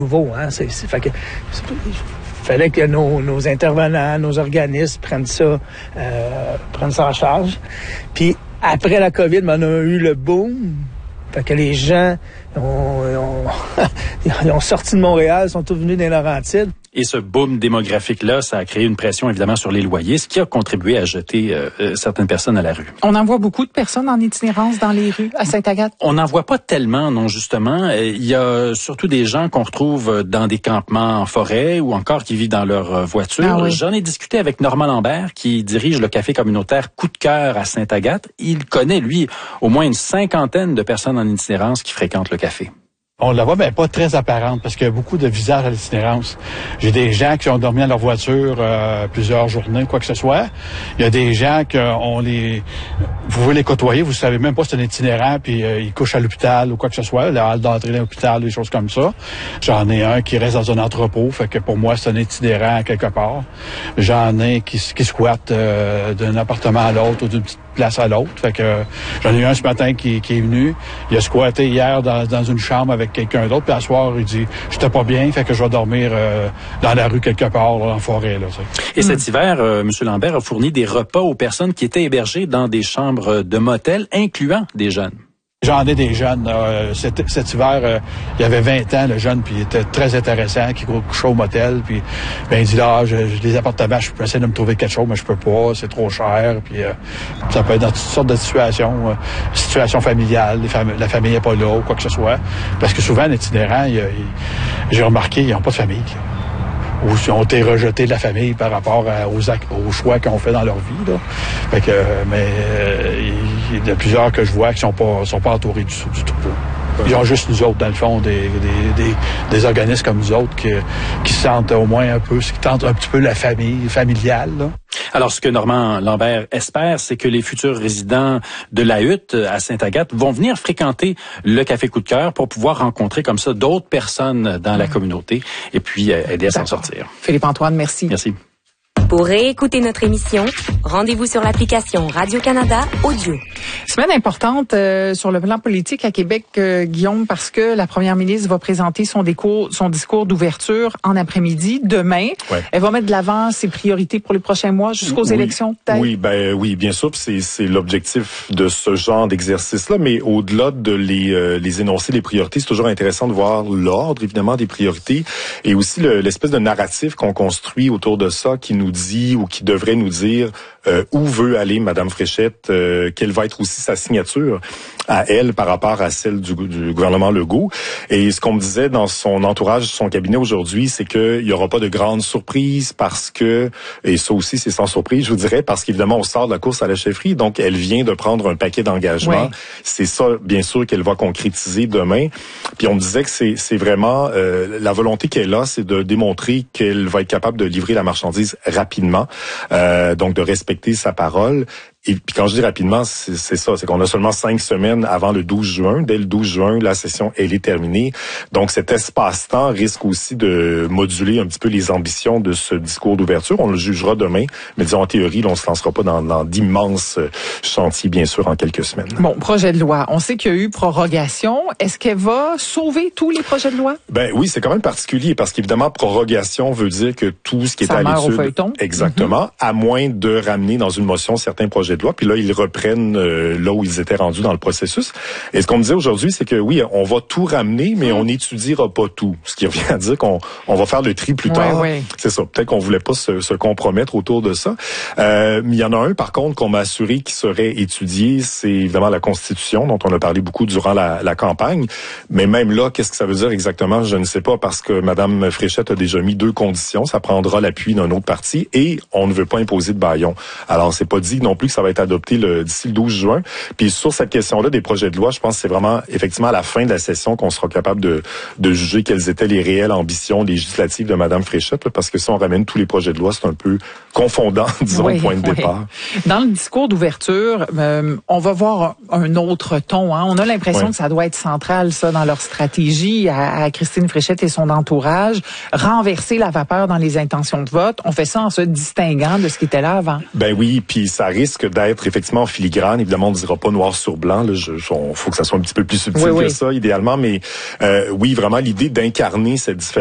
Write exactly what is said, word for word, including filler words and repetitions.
nouveau, hein, c'est, c'est, fait que, c'est, il fallait que nos, nos intervenants, nos organismes prennent ça, euh, prennent ça en charge. Puis après la COVID, ben, on a eu le boom. Fait que les gens ont, ont, ils ont sorti de Montréal, sont tous venus des Laurentides. Et ce boom démographique-là, ça a créé une pression évidemment sur les loyers, ce qui a contribué à jeter euh, certaines personnes à la rue. On en voit beaucoup de personnes en itinérance dans les rues à Sainte-Agathe? On n'en voit pas tellement, non, justement. Il y a surtout des gens qu'on retrouve dans des campements en forêt ou encore qui vivent dans leur voiture. Ah oui. J'en ai discuté avec Normand Lambert, qui dirige le café communautaire Coup de cœur à Sainte-Agathe. Il connaît, lui, au moins une cinquantaine de personnes en itinérance qui fréquentent le café. On la voit, mais pas très apparente, parce qu'il y a beaucoup de visages à l'itinérance. J'ai des gens qui ont dormi dans leur voiture euh, plusieurs journées, quoi que ce soit. Il y a des gens qu'on les... Vous voulez les côtoyer, vous savez même pas si c'est un itinérant, puis euh, ils couchent à l'hôpital ou quoi que ce soit, la halle d'entrée à l'hôpital, des choses comme ça. J'en ai un qui reste dans un entrepôt, fait que pour moi, c'est un itinérant quelque part. J'en ai qui, qui squattent euh, d'un appartement à l'autre ou d'une petite place à l'autre. Fait que euh, j'en ai eu un ce matin qui, qui est venu. Il a squatté hier dans, dans une chambre avec quelqu'un d'autre, puis à soir, il dit « J'étais pas bien, fait que je vais dormir euh, dans la rue quelque part, là, en forêt. » là. Et cet hiver, euh, M. Lambert a fourni des repas aux personnes qui étaient hébergées dans des chambres de motel, incluant des jeunes. J'en ai des jeunes. Euh, cet, cet hiver, euh, il y avait vingt ans, le jeune, puis il était très intéressant, qui couchait au motel, puis ben, il dit là, j'ai des appartements, je peux essayer de me trouver quelque chose, mais je peux pas, c'est trop cher, puis euh, ça peut être dans toutes sortes de situations, euh, situations familiales, les fam- la famille est pas là, ou quoi que ce soit, parce que souvent, en itinérant, il, il, j'ai remarqué, ils n'ont pas de famille, ou ils ont été rejetés de la famille par rapport à, aux, aux choix qu'ils ont fait dans leur vie. Là. Fait que, mais euh, il y a plusieurs que je vois qui sont pas sont pas entourés du, du troupeau. Ils ont juste nous autres, dans le fond, des, des, des, des organismes comme nous autres qui, qui sentent au moins un peu, qui tentent un petit peu la famille familiale. Là. Alors, ce que Normand Lambert espère, c'est que les futurs résidents de la hutte à Sainte-Agathe vont venir fréquenter le Café Coup de cœur pour pouvoir rencontrer comme ça d'autres personnes dans la communauté et puis aider à s'en sortir. Philippe-Antoine, merci. Merci. Pour réécouter notre émission, rendez-vous sur l'application Radio-Canada Audio. Semaine importante euh, sur le plan politique à Québec, euh, Guillaume, parce que la première ministre va présenter son, décours, son discours d'ouverture en après-midi, demain. Ouais. Elle va mettre de l'avant ses priorités pour les prochains mois jusqu'aux oui, élections, peut-être? Oui, ben oui, bien sûr, c'est, c'est l'objectif de ce genre d'exercice-là, mais au-delà de les, euh, les énoncer, les priorités, c'est toujours intéressant de voir l'ordre, évidemment, des priorités, et aussi le, l'espèce de narratif qu'on construit autour de ça, qui nous dit ou qui devrait nous dire euh, où veut aller Mme Fréchette, euh, quelle va être aussi sa signature à elle par rapport à celle du, du gouvernement Legault. Et ce qu'on me disait dans son entourage, son cabinet aujourd'hui, c'est qu'il n'y aura pas de grandes surprises parce que, et ça aussi c'est sans surprise, je vous dirais, parce qu'évidemment on sort de la course à la chefferie, donc elle vient de prendre un paquet d'engagements. Oui. C'est ça, bien sûr, qu'elle va concrétiser demain. Puis on me disait que c'est, c'est vraiment euh, la volonté qu'elle a, c'est de démontrer qu'elle va être capable de livrer la marchandise rapidement, euh, donc de respecter sa parole. Et puis quand je dis rapidement, c'est, c'est ça, c'est qu'on a seulement cinq semaines avant le douze juin. Dès le douze juin, la session, elle est terminée. Donc cet espace-temps risque aussi de moduler un petit peu les ambitions de ce discours d'ouverture. On le jugera demain, mais disons en théorie, là, on se lancera pas dans, dans d'immenses chantiers, bien sûr, en quelques semaines. Bon, projet de loi. On sait qu'il y a eu prorogation. Est-ce qu'elle va sauver tous les projets de loi? Ben oui, c'est quand même particulier parce qu'évidemment, prorogation veut dire que tout ce qui ça est à l'étude... au feuilleton. Exactement, mm-hmm. à moins de ramener dans une motion certains projets de loi, puis là, ils reprennent euh, là où ils étaient rendus dans le processus. Et ce qu'on me disait aujourd'hui, c'est que oui, on va tout ramener, mais mmh. on n'étudiera pas tout. Ce qui revient à dire qu'on on va faire le tri plus tard. Oui, oui. C'est ça. Peut-être qu'on voulait pas se, se compromettre autour de ça. Euh, mais il y en a un, par contre, qu'on m'a assuré qui serait étudié, c'est évidemment la Constitution, dont on a parlé beaucoup durant la, la campagne. Mais même là, qu'est-ce que ça veut dire exactement? Je ne sais pas, parce que Mme Fréchette a déjà mis deux conditions. Ça prendra l'appui d'un autre parti et on ne veut pas imposer de bâillon. Alors, c'est pas dit non plus que ça va être adopté Le, d'ici le douze juin. Puis sur cette question-là des projets de loi, je pense que c'est vraiment effectivement à la fin de la session qu'on sera capable de, de juger quelles étaient les réelles ambitions législatives de Mme Fréchette, là, parce que si on ramène tous les projets de loi, c'est un peu confondant, disons, oui, point de oui. départ. Dans le discours d'ouverture, euh, on va voir un autre ton. Hein. On a l'impression oui. que ça doit être central, ça, dans leur stratégie à, à Christine Fréchette et son entourage. Renverser la vapeur dans les intentions de vote. On fait ça en se distinguant de ce qui était là avant. Ben oui, puis ça risque d'être effectivement en filigrane. Évidemment, on ne dira pas noir sur blanc. Il faut que ça soit un petit peu plus subtil oui, que oui. ça, idéalement. Mais euh, oui, vraiment l'idée d'incarner cette différence